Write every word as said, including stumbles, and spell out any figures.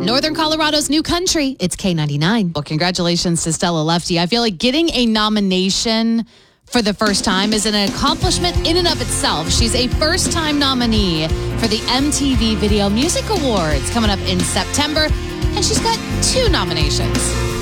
Northern Colorado's new country. It's K ninety-nine. Well, congratulations to Stella Lefty. I feel like getting a nomination for the first time is an accomplishment in and of itself. She's a first-time nominee for the M T V Video Music Awards coming up in September, and she's got two nominations.